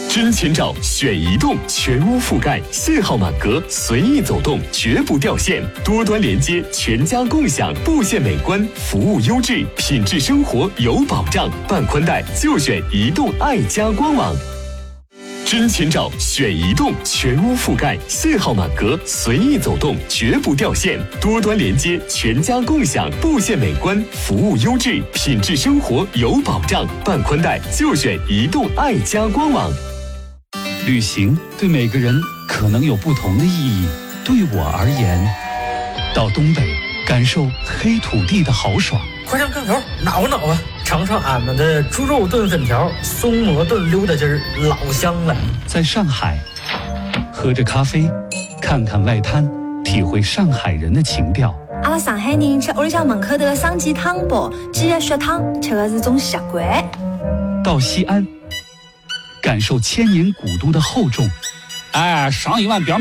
真前照选移动，全屋覆盖，信号满格，随意走动，绝不掉线。多端连接，全家共享，布线美观，服务优质，品质生活有保障。办宽带就选移动爱家官网。真前照选移动，全屋覆盖，信号满格，随意走动，绝不掉线。多端连接，全家共享，布线美观，服务优质，品质生活有保障。办宽带就选移动爱家官网。 旅行对每个人可能有不同的意义。对我而言，到东北感受黑土地的豪爽。 快上炕头挠挠啊，尝尝俺们的猪肉炖粉条、松蘑炖溜达鸡儿，老香了。 在上海，喝着咖啡，看看外滩，体会上海人的情调。 阿拉上海人吃屋里向门口头的生鸡汤包、鸡血汤，吃的是种习惯。 到西安，感受千年古都的厚重。 哎，上一碗表